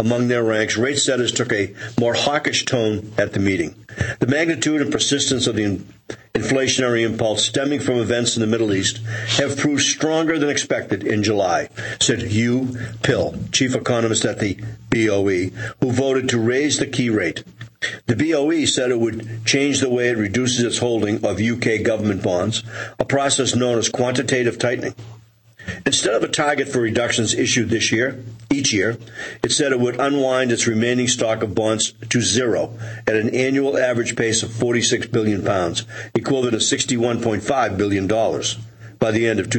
among their ranks, rate setters took a more hawkish tone at the meeting. The magnitude and persistence of the inflationary impulse stemming from events in the Middle East have proved stronger than expected in July, said Hugh Pill, chief economist at the BOE, who voted to raise the key rate. The BOE said it would change the way it reduces its holding of UK government bonds, a process known as quantitative tightening. Instead of a target for reductions issued each year, it said it would unwind its remaining stock of bonds to zero at an annual average pace of £46 billion, equivalent to $61.5 billion by the end of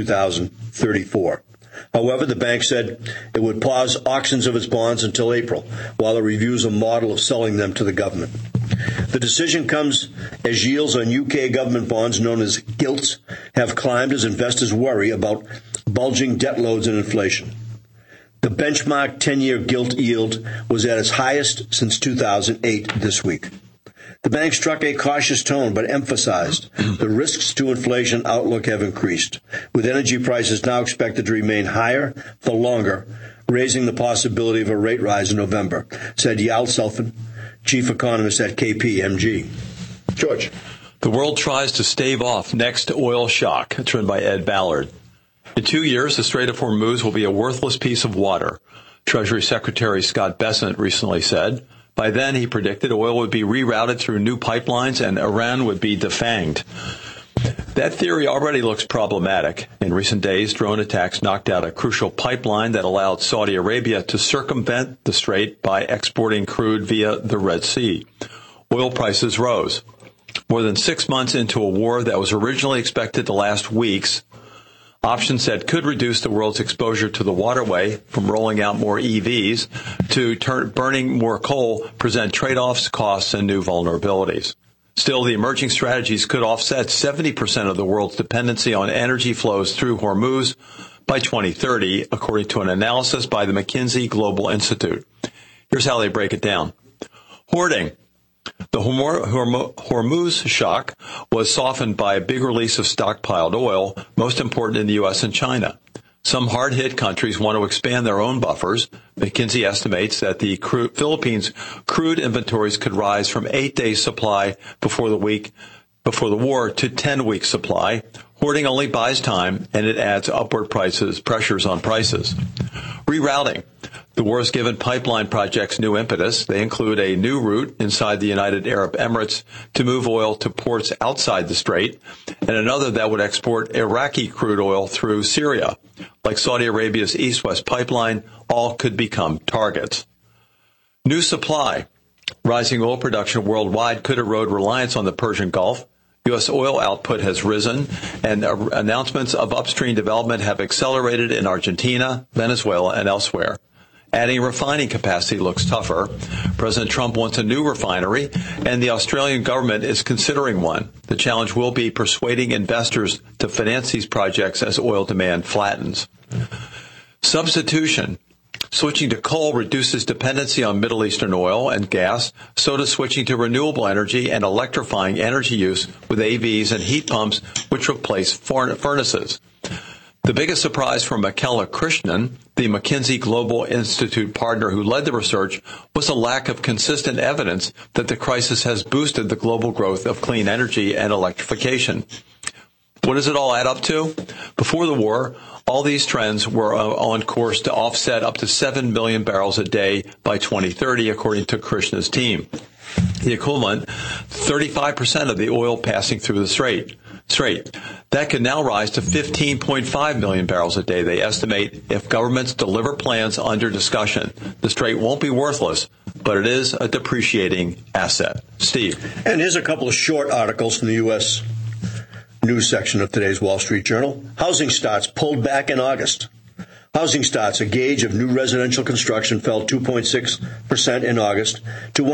2034. However, the bank said it would pause auctions of its bonds until April, while it reviews a model of selling them to the government. The decision comes as yields on UK government bonds, known as gilts, have climbed as investors worry about bulging debt loads and inflation. The benchmark 10-year gilt yield was at its highest since 2008 this week. The bank struck a cautious tone but emphasized the risks to inflation outlook have increased, with energy prices now expected to remain higher for longer, raising the possibility of a rate rise in November, said Yael Selfin, chief economist at KPMG. George. The world tries to stave off next oil shock. It's written by Ed Ballard. In 2 years, the Strait of Hormuz will be a worthless piece of water, Treasury Secretary Scott Bessent recently said. By then, he predicted oil would be rerouted through new pipelines and Iran would be defanged. That theory already looks problematic. In recent days, drone attacks knocked out a crucial pipeline that allowed Saudi Arabia to circumvent the strait by exporting crude via the Red Sea. Oil prices rose. More than 6 months into a war that was originally expected to last weeks, options that could reduce the world's exposure to the waterway, from rolling out more EVs to burning more coal, present trade-offs, costs, and new vulnerabilities. Still, the emerging strategies could offset 70% of the world's dependency on energy flows through Hormuz by 2030, according to an analysis by the McKinsey Global Institute. Here's how they break it down. Hoarding. The Hormuz shock was softened by a big release of stockpiled oil, most important in the U.S. and China. Some hard-hit countries want to expand their own buffers. McKinsey estimates that the Philippines' crude inventories could rise from 8 days' supply before the war to 10 weeks' supply. Hoarding only buys time, and it adds upward pressures on prices. Rerouting. The war has given pipeline projects new impetus. They include a new route inside the United Arab Emirates to move oil to ports outside the strait, and another that would export Iraqi crude oil through Syria. Like Saudi Arabia's East-West pipeline, all could become targets. New supply. Rising oil production worldwide could erode reliance on the Persian Gulf. U.S. oil output has risen, and announcements of upstream development have accelerated in Argentina, Venezuela, and elsewhere. Adding refining capacity looks tougher. President Trump wants a new refinery, and the Australian government is considering one. The challenge will be persuading investors to finance these projects as oil demand flattens. Substitution. Switching to coal reduces dependency on Middle Eastern oil and gas. So does switching to renewable energy and electrifying energy use with AVs and heat pumps, which replace furnaces. The biggest surprise for Michaela Krishnan, the McKinsey Global Institute partner who led the research, was a lack of consistent evidence that the crisis has boosted the global growth of clean energy and electrification. What does it all add up to? Before the war, all these trends were on course to offset up to 7 million barrels a day by 2030, according to Krishnan's team. The equivalent, 35% of the oil passing through the strait. That could now rise to 15.5 million barrels a day, they estimate, if governments deliver plans under discussion. The strait won't be worthless, but it is a depreciating asset. Steve. And here's a couple of short articles from the U.S. news section of today's Wall Street Journal. Housing starts pulled back in August. Housing starts, a gauge of new residential construction, fell 2.6% in August to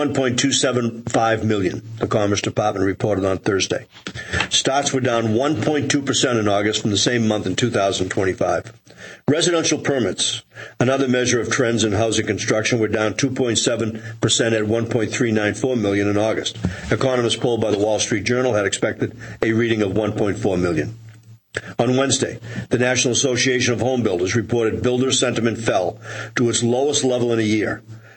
1.275 million, the Commerce Department reported on Thursday. Starts were down 1.2% in August from the same month in 2025. Residential permits, another measure of trends in housing construction, were down 2.7% at 1.394 million in August. Economists polled by the Wall Street Journal had expected a reading of 1.4 million. On Wednesday, the National Association of Home Builders reported builder sentiment fell to its lowest level in a year.